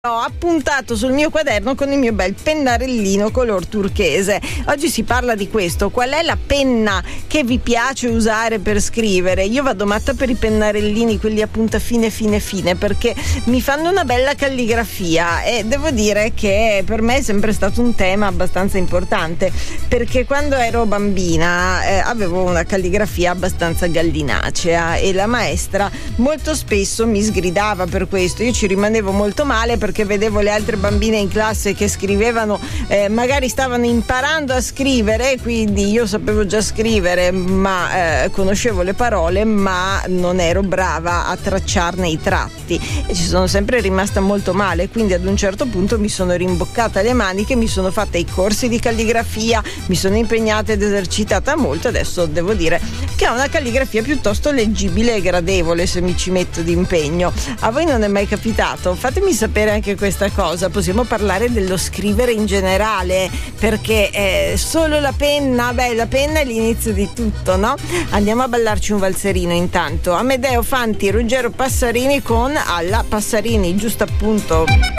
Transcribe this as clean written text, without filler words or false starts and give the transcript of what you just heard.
Ho appuntato sul mio quaderno con il mio bel pennarellino color turchese. Oggi si parla di questo. Qual è la penna che vi piace usare per scrivere? Io vado matta per i pennarellini, quelli a punta fine, perché mi fanno una bella calligrafia e devo dire che per me è sempre stato un tema abbastanza importante, perché quando ero bambina avevo una calligrafia abbastanza gallinacea e la maestra molto spesso mi sgridava per questo. Io ci rimanevo molto male perché vedevo le altre bambine in classe che scrivevano, magari stavano imparando a scrivere, quindi io sapevo già scrivere, ma conoscevo le parole, ma non ero brava a tracciarne i tratti e ci sono sempre rimasta molto male. Quindi ad un certo punto mi sono rimboccata le maniche, mi sono fatta i corsi di calligrafia, mi sono impegnata ed esercitata molto. Adesso devo dire che ho una calligrafia piuttosto leggibile e gradevole se mi ci metto d'impegno. A voi non è mai capitato? Fatemi sapere anche questa cosa. Possiamo parlare dello scrivere in generale, perché solo la penna, la penna è l'inizio di tutto, no? Andiamo a ballarci un valzerino intanto. Amedeo Fanti, Ruggero Passarini con Alla Passarini, giusto appunto.